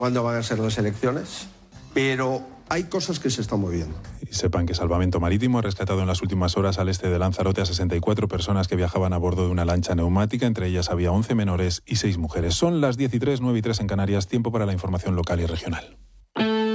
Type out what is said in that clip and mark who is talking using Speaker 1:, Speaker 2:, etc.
Speaker 1: cuándo van a ser las elecciones, pero hay cosas que se están moviendo.
Speaker 2: Y sepan que Salvamento Marítimo ha rescatado en las últimas horas al este de Lanzarote a 64 personas que viajaban a bordo de una lancha neumática. Entre ellas había 11 menores y 6 mujeres. Son las 10:03, 9:03 en Canarias. Tiempo para la información local y regional.